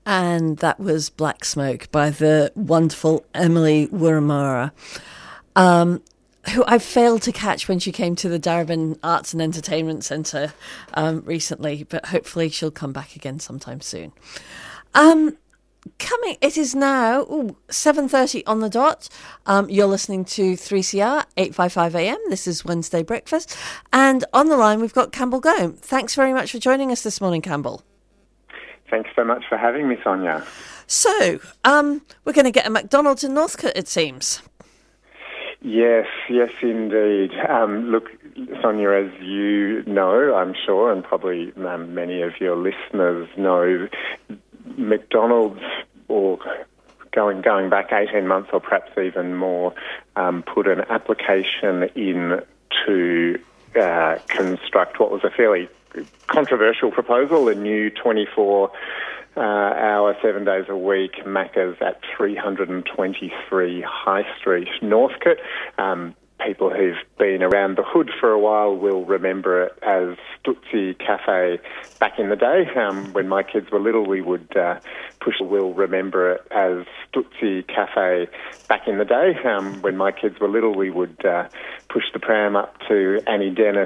And that was Black Smoke by the wonderful Emily Wuramara, who I failed to catch when she came to the Darebin Arts and Entertainment Centre recently, but hopefully she'll come back again sometime soon. It is now 7:30 on the dot. You're listening to 3CR 855 AM. This is Wednesday Breakfast. And on the line, we've got Campbell Gome. Thanks very much for joining us this morning, Campbell. Thanks so much for having me, Sonia. So, we're going to get a McDonald's in Northcote, it seems. Yes, indeed. Look, Sonia, as you know, I'm sure, and probably many of your listeners know, McDonald's, or going back 18 months or perhaps even more, put an application in to construct what was a fairly controversial proposal, a new 24-hour, 7 days a week Macca's at 323 High Street, Northcote. People who've been around the hood for a while will remember it as Stutzi Cafe back in the day. When my kids were little, we would will remember it as Stutzi Cafe back in the day. When my kids were little, we would push the pram up to Annie Dennis